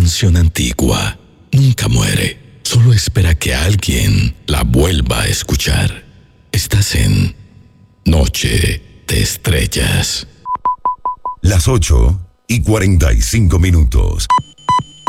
canción antigua nunca muere, solo espera que alguien la vuelva a escuchar. Estás en Noche de Estrellas. Las 8:45.